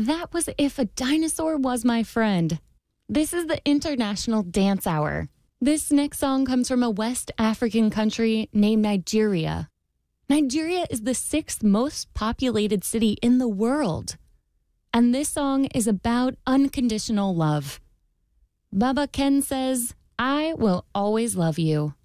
That was If a Dinosaur Was My Friend. This is the International Dance Hour. This next song comes from a West African country named Nigeria. Nigeria is the sixth most populated city in the world. And this song is about unconditional love. Baba Ken says, I will always love you.